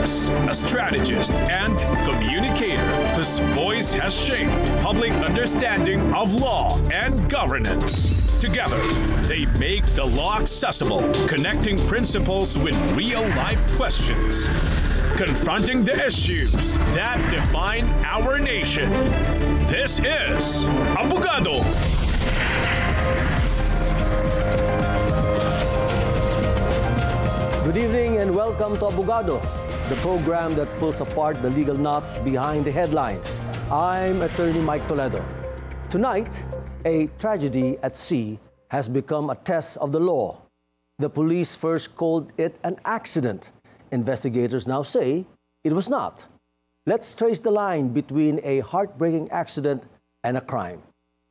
is a strategist and communicator whose voice has shaped public understanding of law and governance. Together, they make the law accessible, connecting principles with real-life questions, confronting the issues that define our nation. This is Abogado. Good evening and welcome to Abogado, the program that pulls apart the legal knots behind the headlines. I'm attorney Mike Toledo. Tonight, a tragedy at sea has become a test of the law. The police first called it an accident. Investigators now say it was not. Let's trace the line between a heartbreaking accident and a crime.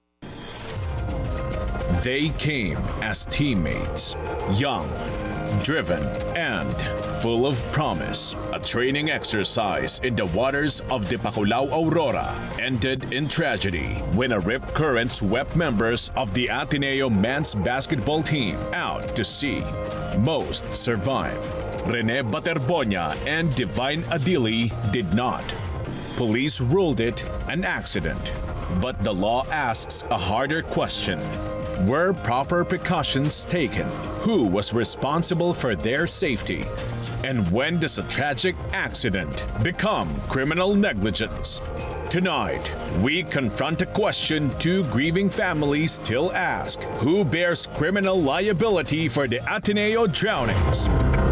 They came as teammates, young, driven, and full of promise. A training exercise in the waters of Dipaculao, Aurora ended in tragedy when a rip current swept members of the Ateneo men's basketball team out to sea. Most survive. Rene Baterbonia and Divine Adili did not. Police ruled it an accident, but the law asks a harder question. Were proper precautions taken? Who was responsible for their safety? And when does a tragic accident become criminal negligence? Tonight, we confront a question two grieving families still ask. Who bears criminal liability for the Ateneo drownings?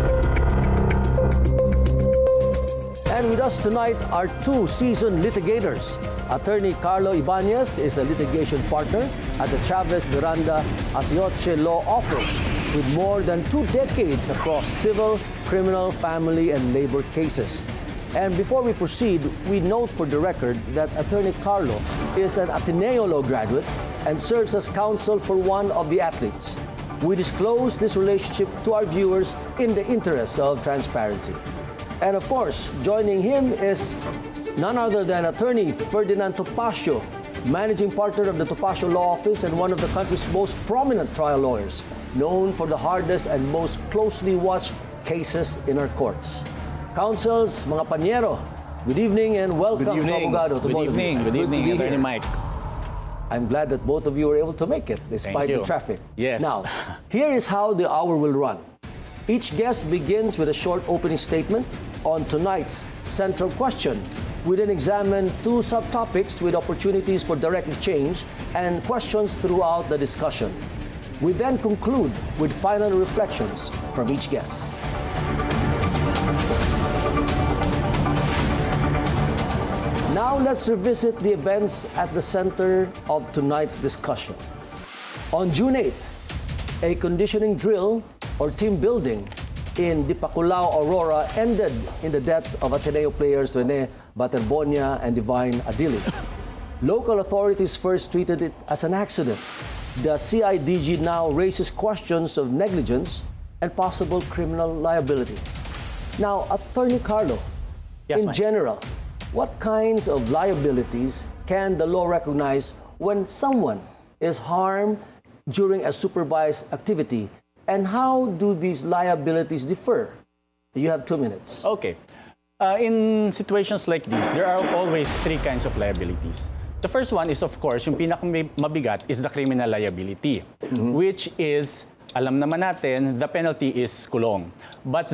And with us tonight are two seasoned litigators. Attorney Carlo Ibanez is a litigation partner at the Chavez Miranda Asioche Law Office with more than 2 decades across civil, criminal, family, and labor cases. And before we proceed, we note for the record that Attorney Carlo is an Ateneo Law graduate and serves as counsel for one of the athletes. We disclose this relationship to our viewers in the interest of transparency. And of course, joining him is none other than Attorney Ferdinand Topacio, managing partner of the Topacio Law Office and one of the country's most prominent trial lawyers, known for the hardest and most closely watched cases in our courts. Counsels, mga panyero, good evening and welcome to Abogado. Good evening, Attorney Mike. I'm glad that both of you were able to make it despite the traffic. Yes. Now, here is how the hour will run. Each guest begins with a short opening statement on tonight's central question. We then examine 2 subtopics with opportunities for direct exchange and questions throughout the discussion. We then conclude with final reflections from each guest. Now let's revisit the events at the center of tonight's discussion. On June 8th, a conditioning drill or team building in Dipaculao, Aurora ended in the deaths of Ateneo players Rene Baterbonia and Divine Adili. Local authorities first treated it as an accident. The CIDG now raises questions of negligence and possible criminal liability. Now, Attorney Carlo, in general, what kinds of liabilities can the law recognize when someone is harmed during a supervised activity? And how do these liabilities differ? You have 2 minutes. Okay. In situations like this, there are always 3 kinds of liabilities. The first one is, of course, yung pinakamabigat is the criminal liability, which is, alam naman natin, the penalty is kulong. But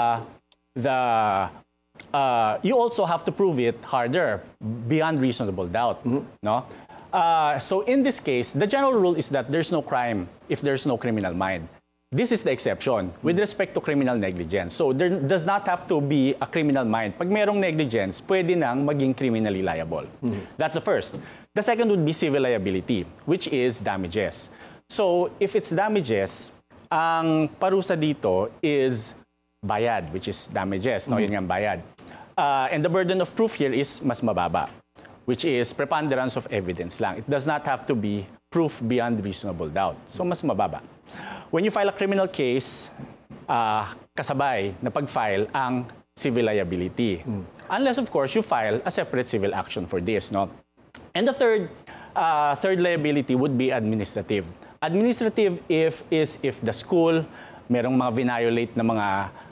you also have to prove it harder, beyond reasonable doubt. No? So in this case, the general rule is that there's no crime if there's no criminal mind. This is the exception with respect to criminal negligence. So there does not have to be a criminal mind. Pag merong negligence, pwede nang maging criminally liable. That's the first. The second would be civil liability, which is damages. So if it's damages, ang parusa dito is bayad, which is damages. No, yun nga bayad. And the burden of proof here is mas mababa, which is preponderance of evidence lang. It does not have to be proof beyond reasonable doubt. So mas mababa. When you file a criminal case, kasabay na pag-file ang civil liability. Unless, of course, you file a separate civil action for this. No? And the third liability would be administrative. Administrative if the school merong mga violate na mga